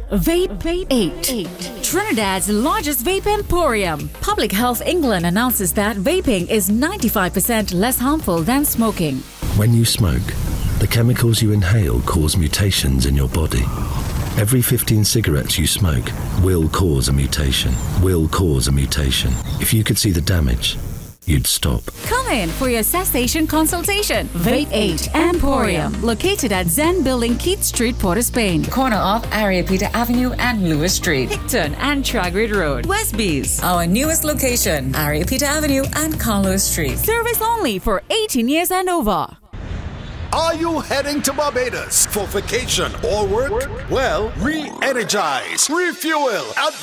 Vape 8. Trinidad's largest vape emporium. Public Health England announces that vaping is 95% less harmful than smoking. When you smoke, the chemicals you inhale cause mutations in your body. Every 15 cigarettes you smoke will cause a mutation. If you could see the damage, you'd stop. Come in for your cessation consultation. Vape 8 Emporium, located at Zen Building, Keith Street, Port of Spain. Corner of Ariapita Avenue and Lewis Street. Hickton and Tragrid Road, Westbees. Our newest location, Ariapita Avenue and Carlos Street. Service only for 18 years and over. Are you heading to Barbados for vacation or work? Well, re-energize, refuel at